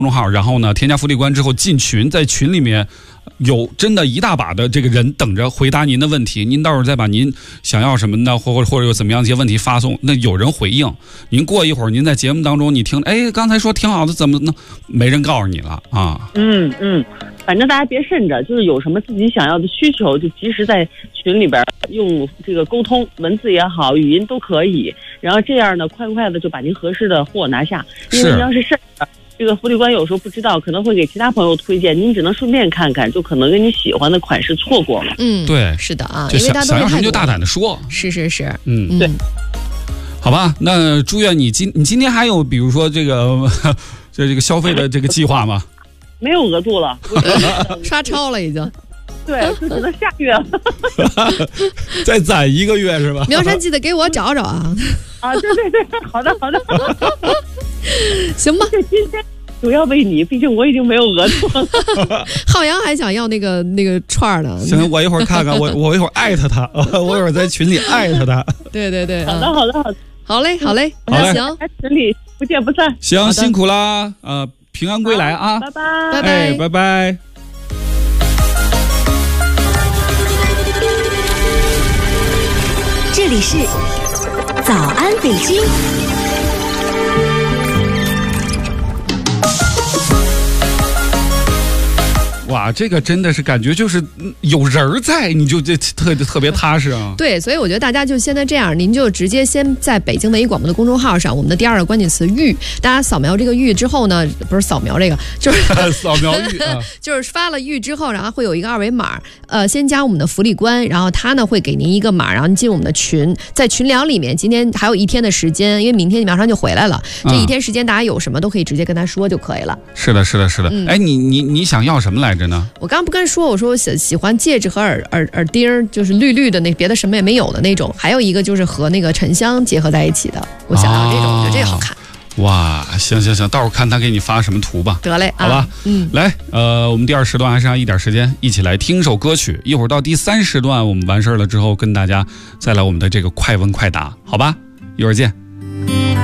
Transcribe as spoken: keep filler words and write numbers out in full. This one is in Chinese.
公众号，然后呢添加福利官之后进群，在群里面有真的一大把的这个人等着回答您的问题，您到时候再把您想要什么的或或或者有怎么样一些问题发送，那有人回应。您过一会儿您在节目当中你听，哎，刚才说挺好的，怎么呢？没人告诉你了啊。 嗯嗯，反正大家别慎着，就是有什么自己想要的需求，就及时在群里边用这个沟通，文字也好，语音都可以。然后这样呢，快快的就把您合适的货拿下。因为您要是慎着，这个福利官有时候不知道，可能会给其他朋友推荐，您只能顺便看看，就可能跟你喜欢的款式错过了。 嗯， 对， 是的啊， 就因为大家都想要什么太多就大胆的说。 是是是， 嗯， 嗯对。 好吧，那祝愿你今你今天还有比如说这个这这个消费的这个计划吗？ 没有额度了， 刷超了已经。 对，就只能下月了。 再攒一个月是吧？ 苗山记得给我找找啊！ 啊，对对对，好的好的。 行吧， 今天主要为你，毕竟我已经没有额度了。 浩洋还想要那个那个串儿呢。 行，我一会儿看看，我我一会儿艾特他，我一会儿在群里艾特他。 对对对， 好的好的好的， 好嘞好嘞， 好嘞， 行， 在群里不见不散。 行，辛苦啦，呃，平安归来啊， 拜拜拜拜哎，拜拜。 这里是早安北京。 哇，这个真的是感觉就是有人在，你就这特特别踏实啊。 对，所以我觉得大家就现在这样，您就直接先在北京文艺广播的公众号上，我们的第二个关键词“玉”，大家扫描这个“玉”之后呢，不是扫描这个，就是扫描玉啊， 就是发了玉之后，然后会有一个二维码，呃，先加我们的福利官，然后他呢会给您一个码，然后您进我们的群，在群聊里面，今天还有一天的时间，因为明天苗山就回来了，这一天时间大家有什么都可以直接跟他说就可以了。 是的，是的，是的。 嗯、 哎，你你你想要什么来着呢？ 我刚不跟说，我说我喜喜欢戒指和耳耳耳钉，就是绿绿的那，别的什么也没有的那种，还有一个就是和那个沉香结合在一起的，我想要这种，我觉得这个好看。 哇，行行行，到时候看他给你发什么图吧。 得嘞， 好吧， 啊、嗯， 来，呃，我们第二时段还剩下一点时间，一起来听首歌曲。一会儿到第三时段我们完事儿了之后，跟大家再来我们的这个快问快答，好吧？一会儿见。